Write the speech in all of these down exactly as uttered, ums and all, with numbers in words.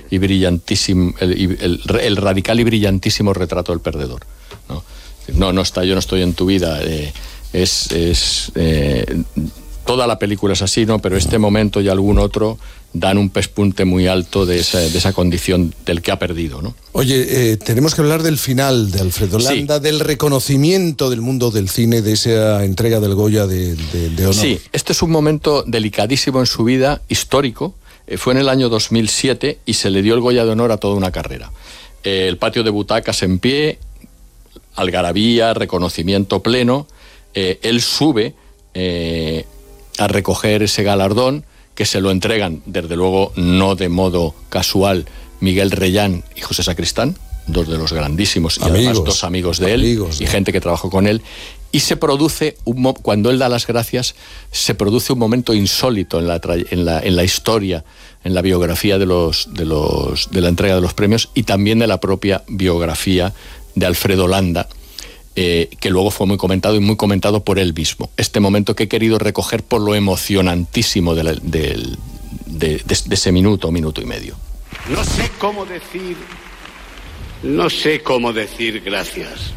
y brillantísimo, el, el, el radical y brillantísimo retrato del perdedor, ¿no? No, no está, yo no estoy en tu vida, eh, es... es eh, toda la película es así, ¿no? Pero este momento y algún otro dan un pespunte muy alto de esa, de esa condición del que ha perdido, ¿no? Oye, eh, tenemos que hablar del final de Alfredo Landa, sí. Del reconocimiento del mundo del cine, de esa entrega del Goya de, de, de honor. Sí, este es un momento delicadísimo en su vida, histórico. Eh, fue en el año dos mil siete y se le dio el Goya de honor a toda una carrera. Eh, el patio de butacas en pie, algarabía, reconocimiento pleno. Eh, él sube... Eh, a recoger ese galardón, que se lo entregan, desde luego, no de modo casual, Miguel Reyán y José Sacristán, dos de los grandísimos, amigos, y además dos amigos de él, amigos, y ¿no? gente que trabajó con él, y se produce, un, cuando él da las gracias, se produce un momento insólito en la, en la, en la historia, en la biografía de, los, de, los, de la entrega de los premios, y también de la propia biografía de Alfredo Landa, Eh, que luego fue muy comentado y muy comentado por él mismo. Este momento que he querido recoger por lo emocionantísimo de, la, de, de, de, de ese minuto, minuto y medio. No sé cómo decir, no sé cómo decir gracias.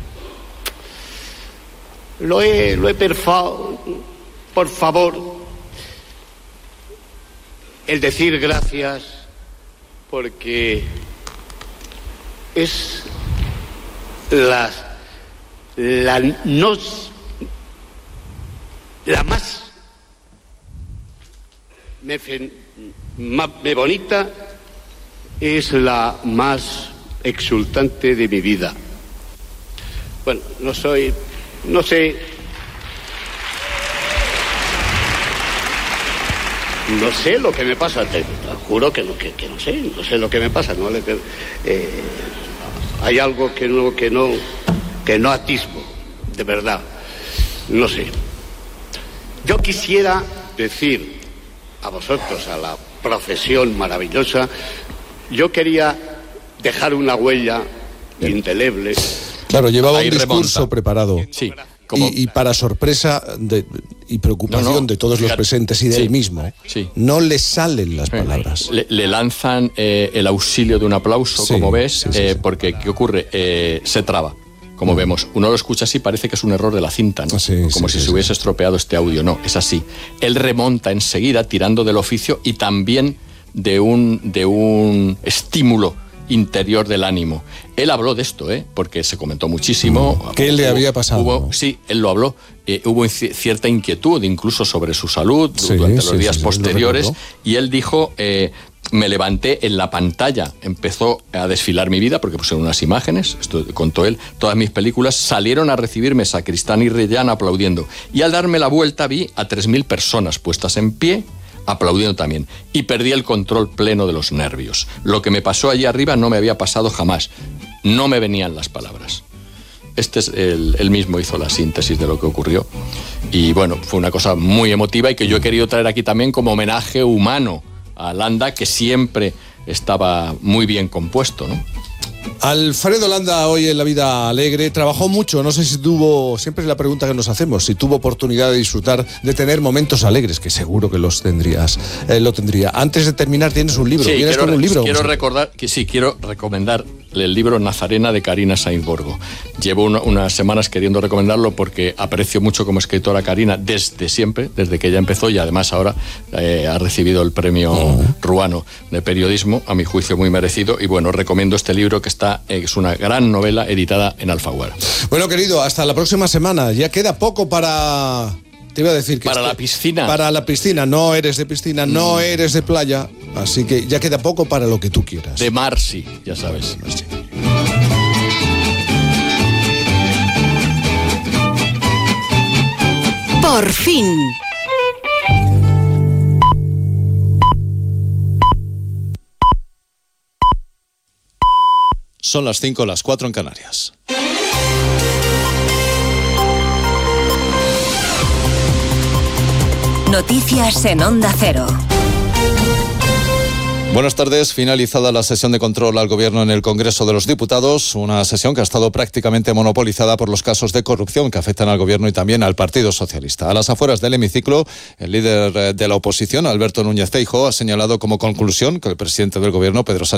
Lo he, lo he perfado, por favor, el decir gracias, porque es las La, nos, la más me, más me bonita es la más exultante de mi vida. Bueno, no soy, no sé, no sé lo que me pasa, te, te juro que no, que, que no sé, no sé lo que me pasa, no, eh, hay algo que no, que no que no atisbo, de verdad, no sé. Yo quisiera decir a vosotros, a la profesión maravillosa, yo quería dejar una huella Bien. indeleble. Claro, llevaba Ahí un discurso remonta. preparado. Sí. Como... Y, y para sorpresa de, y preocupación no, no, de todos los presentes y de sí, él mismo, sí. no le salen las palabras. Le, le lanzan eh, el auxilio de un aplauso, sí, como ves, sí, sí, eh, sí. porque ¿qué ocurre? Eh, se traba. Como vemos, uno lo escucha así, parece que es un error de la cinta, ¿no? Sí, Como sí, si sí, se hubiese sí. estropeado este audio. No, es así. Él remonta enseguida tirando del oficio y también de un, de un estímulo interior del ánimo. Él habló de esto, ¿eh? Porque se comentó muchísimo. ¿Qué le había pasado? Hubo, sí, él lo habló. Eh, hubo cierta inquietud, incluso sobre su salud, sí, durante sí, los días sí, posteriores. Sí, y él dijo... Eh, me levanté en la pantalla, empezó a desfilar mi vida, porque pusieron unas imágenes, esto contó él, todas mis películas, salieron a recibirme Sacristán y Reyán aplaudiendo. Y al darme la vuelta vi a tres mil personas puestas en pie, aplaudiendo también. Y perdí el control pleno de los nervios. Lo que me pasó allí arriba no me había pasado jamás. No me venían las palabras. Este es el, él mismo hizo la síntesis de lo que ocurrió. Y bueno, fue una cosa muy emotiva y que yo he querido traer aquí también como homenaje humano a Landa, que siempre estaba muy bien compuesto, ¿no? Alfredo Landa, hoy en La Vida Alegre, trabajó mucho, no sé si tuvo, siempre es la pregunta que nos hacemos, si tuvo oportunidad de disfrutar, de tener momentos alegres, que seguro que los tendrías, eh, lo tendría. Antes de terminar, tienes un libro, sí, ¿vienes quiero, con un libro? Quiero recordar, que sí, quiero recomendar el libro Nazarena de Karina Sainz Borgo. Llevo una, unas semanas queriendo recomendarlo porque aprecio mucho como escritora a Karina desde siempre, desde que ella empezó, y además ahora eh, ha recibido el premio uh-huh. Ruano de periodismo, a mi juicio muy merecido, y bueno, recomiendo este libro que está, eh, es una gran novela editada en Alfaguara. Bueno, querido, hasta la próxima semana. Ya queda poco para... Te iba a decir que... Para este, la piscina. Para la piscina. No eres de piscina, mm. no eres de playa. Así que ya queda poco para lo que tú quieras. De mar, sí, ya sabes. Sí. Por fin. Son las cinco, las cuatro en Canarias. Noticias en Onda Cero. Buenas tardes. Finalizada la sesión de control al Gobierno en el Congreso de los Diputados, una sesión que ha estado prácticamente monopolizada por los casos de corrupción que afectan al Gobierno y también al Partido Socialista. A las afueras del hemiciclo, el líder de la oposición, Alberto Núñez Feijóo, ha señalado como conclusión que el presidente del Gobierno, Pedro Sánchez,